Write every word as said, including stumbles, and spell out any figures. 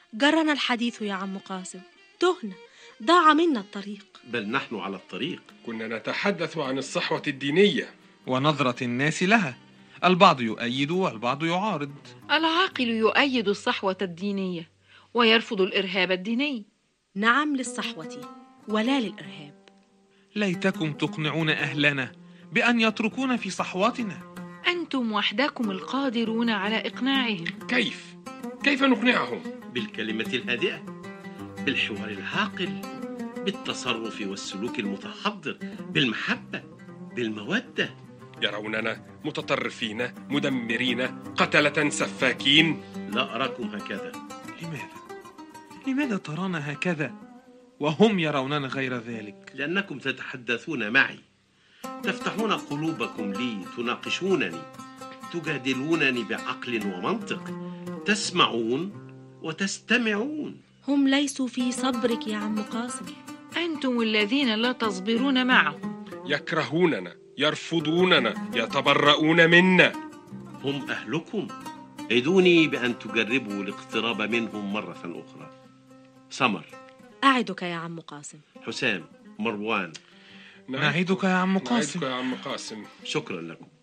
جرنا الحديث يا عم قاسم، تهنا، ضاع منا الطريق. بل نحن على الطريق. كنا نتحدث عن الصحوة الدينية ونظرة الناس لها، البعض يؤيد والبعض يعارض. العاقل يؤيد الصحوة الدينية ويرفض الإرهاب الديني. نعم للصحوة ولا للإرهاب. ليتكم تقنعون أهلنا بأن يتركون في صحواتنا. أنتم وحدكم القادرون على إقناعهم. كيف؟ كيف نقنعهم؟ بالكلمة الهادئة، بالحوار العاقل، بالتصرف والسلوك المتحضر، بالمحبة، بالمودة. يروننا متطرفين، مدمرين، قتلة، سفاكين. لا أراكم هكذا. لماذا؟ لماذا ترانا هكذا وهم يروننا غير ذلك؟ لأنكم تتحدثون معي، تفتحون قلوبكم لي، تناقشونني، تجادلونني بعقل ومنطق، تسمعون وتستمعون. هم ليسوا في صبرك يا عم قاسم. أنتم الذين لا تصبرون معهم. يكرهوننا، يرفضوننا، يتبرؤون منا. هم أهلكم، عدوني بأن تجربوا الاقتراب منهم مرة أخرى. سمر، أعدك يا عم قاسم. حسام، مروان، نعدك يا عم قاسم. نعدك يا عم قاسم. شكرا لكم.